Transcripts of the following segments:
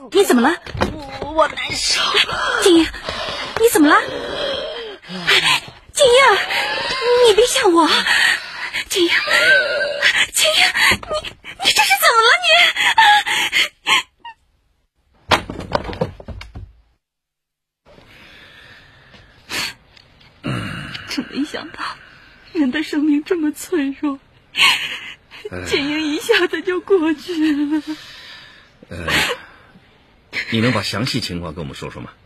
你怎么了？ 我难受。 静英，你怎么了？静英，你别吓我。静英，静英，你这是怎么了你？真没想到，人的生命这么脆弱，静英一下子就过去了。 你能把详细情况跟我们说说吗？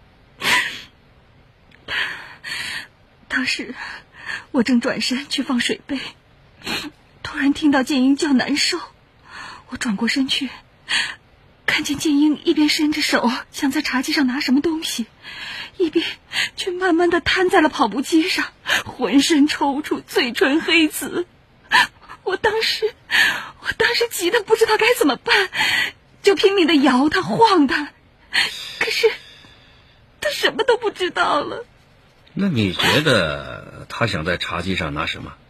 当时我正转身去放水杯，突然听到建英叫难受，我转过身去，看见建英一边伸着手想在茶几上拿什么东西，一边却慢慢地瘫在了跑步机上，浑身抽搐，嘴唇黑紫。我当时急得不知道该怎么办，就拼命地摇他晃他，可是他什么都不知道了。 那你觉得他想在茶几上拿什么？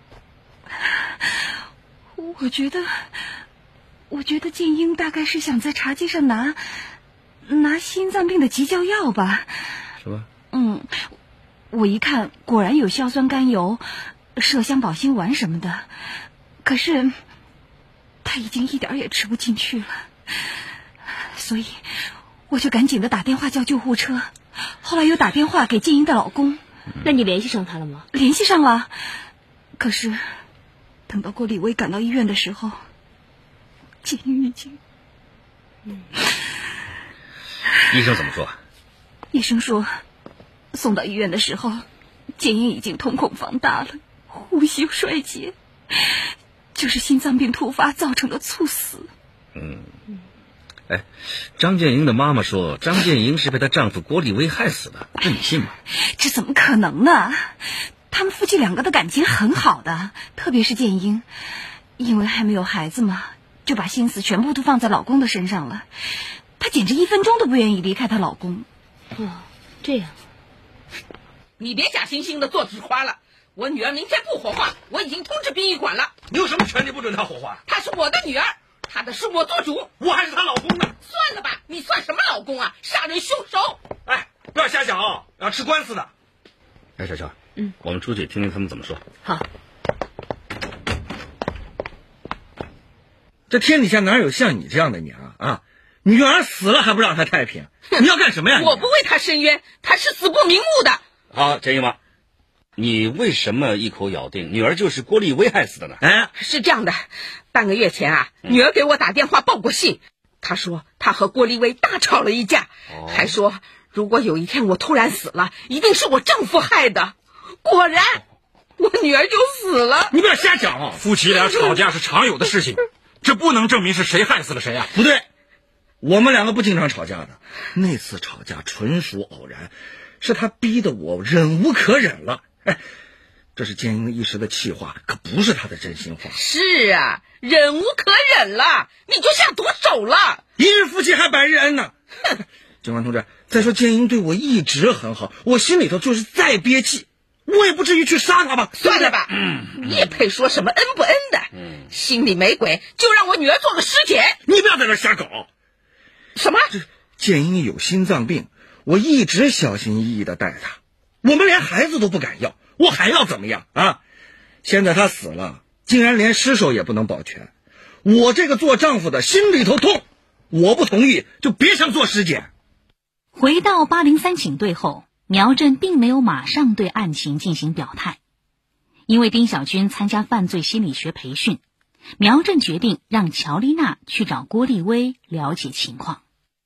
我觉得建英大概是想在茶几上拿心脏病的急救药吧。 是吧？ 我一看果然有硝酸甘油、麝香保心丸什么的，可是他已经一点也吃不进去了，所以我就赶紧的打电话叫救护车，后来又打电话给建英的老公。 那你联系上他了吗？ 联系上了，可是等到郭立威赶到医院的时候，建英已经…… 医生怎么说？ 医生说送到医院的时候，建英已经瞳孔放大了，呼吸衰竭，就是心脏病突发造成的猝死。 张建英的妈妈说张建英是被她丈夫郭立威害死的，这你信吗？ 这怎么可能呢？他们夫妻两个的感情很好的，特别是建英，因为还没有孩子嘛，就把心思全部都放在老公的身上了。她简直1分钟都不愿意离开她老公。 这样。 你别假惺惺的做纸花了，我女儿明天不火化，我已经通知殡仪馆了。 你有什么权利不准她火化？ 她是我的女儿，她的事我做主。 我还是她老公呢。 算了吧，你算什么老公啊？杀人凶手！ 哎，不要瞎想啊，要吃官司的。 哎，小乔，我们出去听听他们怎么说。 好。 这天底下哪有像你这样的娘啊？女儿死了还不让她太平，你要干什么呀？ 我不为她申冤，她是死不瞑目的。 好，建英妈，你为什么一口咬定女儿就是郭立威害死的呢？ 是这样的，半个月前啊，女儿给我打电话报过信，她说她和郭立威大吵了一架，还说如果有一天我突然死了，一定是我丈夫害的。果然，我女儿就死了。 你不要瞎讲啊！ 夫妻俩吵架是常有的事情，这不能证明是谁害死了谁啊。 不对，我们两个不经常吵架的，那次吵架纯属偶然，是他逼得我忍无可忍了。这是建英一时的气话，可不是他的真心话。 是啊，忍无可忍了，你就下毒手了。 一日夫妻还百日恩呢。警官同志，再说建英对我一直很好，我心里头就是再憋气，我也不至于去杀他吧。 算了吧，你也配说什么恩不恩的？心里没鬼，就让我女儿做个尸检。 你不要在这瞎搞。 什么？ 建英有心脏病，我一直小心翼翼地待她，我们连孩子都不敢要，我还要怎么样啊？现在她死了，竟然连尸首也不能保全，我这个做丈夫的心里头痛，我不同意就别想做尸检。 回到803警队后，苗振并没有马上对案情进行表态，因为丁小军参加犯罪心理学培训，苗振决定让乔丽娜去找郭立威了解情况。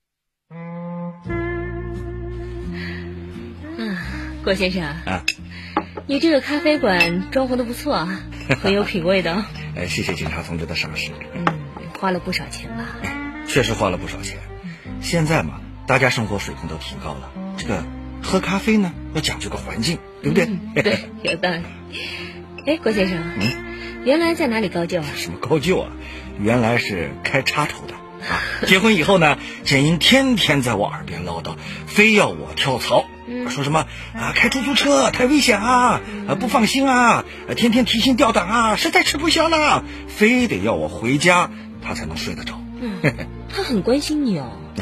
郭先生你这个咖啡馆装潢的不错啊，很有品味的。 谢谢警察同志的赏识。 花了不少钱吧？ 确实花了不少钱。现在嘛，大家生活水平都提高了，这个喝咖啡呢要讲究个环境，对不对？ 对，有道理。郭先生，原来在哪里高就啊？ 什么高就啊？原来是开插头的啊。结婚以后呢，建英天天在我耳边唠叨，非要我跳槽，说什么开出租车太危险啊，不放心啊，天天提心吊胆啊，实在吃不消了，非得要我回家他才能睡得着。 他很关心你哦。